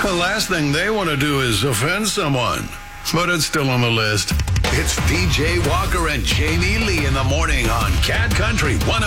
The last thing they want to do is offend someone. But it's still on the list. It's PJ Walker and Jamie Lee in the morning on Cat Country 101.